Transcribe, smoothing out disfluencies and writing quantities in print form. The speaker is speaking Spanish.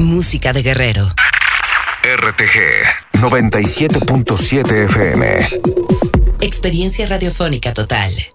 música de Guerrero. RTG 97.7 FM. Experiencia radiofónica total.